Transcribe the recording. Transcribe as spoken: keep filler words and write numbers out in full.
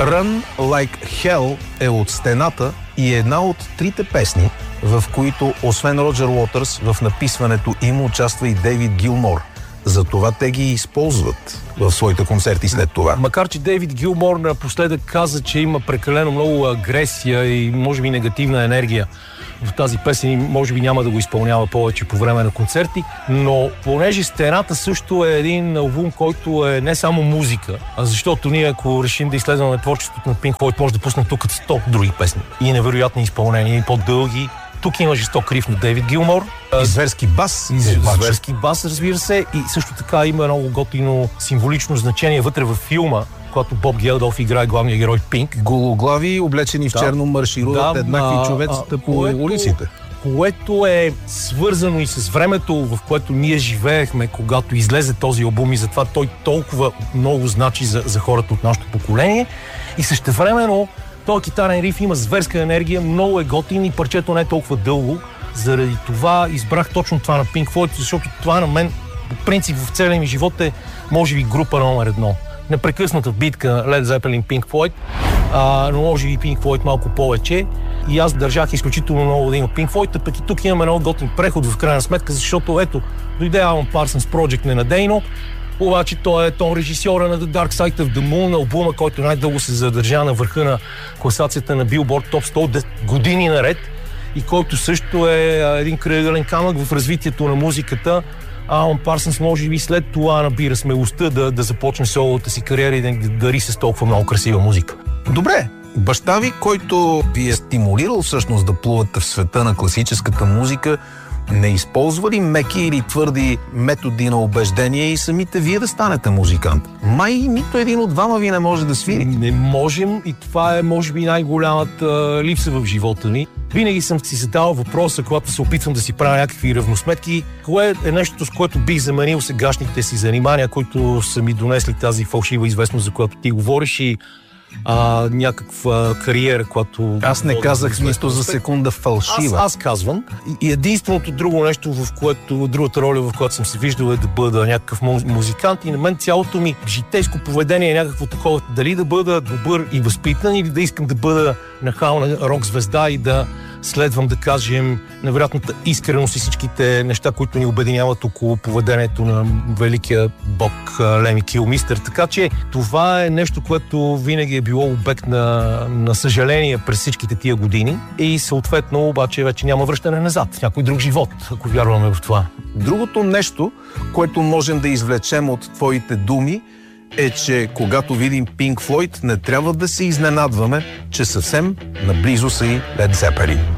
Run Like Hell е от Стената и е една от трите песни, в които освен Роджер Уотърс, в написването им участва и Дейвид Гилмор. Затова те ги използват в своите концерти след това. Макар че Дейвид Гилмор напоследък каза, че има прекалено много агресия и може би негативна енергия в тази песен и може би няма да го изпълнява повече по време на концерти, но понеже Стената също е един албум, който е не само музика, а защото ние, ако решим да изследваме творчеството на Pink Floyd, може да пуснем тук сто други песни и невероятни изпълнения, и по-дълги. Тук има жесток риф на Дейвид Гилмор. И зверски бас. И зверски бас, разбира се. И също така има много готино символично значение вътре във филма, когато Боб Гелдолф играе главния герой Пинк. Гологлави, облечени в да. черно, маршируват да, еднакви човецата по което, улиците. Което е свързано и с времето, в което ние живеехме, когато излезе този албум, и затова той толкова много значи за, за хората от нашето поколение. И същевременно този китарен риф има зверска енергия, много е готин и парчето не е толкова дълго. Заради това избрах точно това на Pink Floyd, защото това на мен, по принцип, в целия ми живот е, може би, група номер едно. Непрекъсната битка Led Zeppelin, Pink Floyd, а, но може би Pink Floyd малко повече. И аз държах изключително много да има Pink Floyd, пък и тук имаме много готин преход в крайна сметка, защото ето, дойде Alan Parsons Project ненадейно, обаче той е тон режисьора на The Dark Side of the Moon, албума, който най-дълго се задържа на върха на класацията на Billboard Top сто години наред и който също е един крайъгълен камък в развитието на музиката. Алан Парсънс може би след това набира смелостта да, да започне соловата си кариера и да дари с толкова много красива музика. Добре, баща ви, който ви е стимулирал всъщност да плувате в света на класическата музика, не използва ли меки или твърди методи на убеждение и самите вие да станете музикант? Май нито един от двама ви не може да свири. Не можем и това е може би най-голямата липса в живота ми. Винаги съм си задавал въпроса, когато се опитвам да си правя някакви равносметки, кое е нещо, с което бих заменил сегашните си занимания, които са ми донесли тази фалшива известност, за която ти говориш, и а, някаква кариера, която... Аз не казах нито за секунда фалшива. Аз, аз казвам. И единственото друго нещо, в което, другата роля, в която съм се виждал, е да бъда някакъв музикант, и на мен цялото ми житейско поведение е някакво такова, дали да бъда добър и възпитан, или да искам да бъда нахална рок-звезда и да следвам, да кажем, невероятната искреност и всичките неща, които ни обединяват около поведението на великия бог Леми Килмистър. Така че това е нещо, което винаги е било обект на, на съжаление през всичките тия години и съответно обаче вече няма връщане назад в някой друг живот, ако вярваме в това. Другото нещо, което можем да извлечем от твоите думи, е, че когато видим Pink Floyd, не трябва да се изненадваме, че съвсем наблизо са и Led Zeppelin.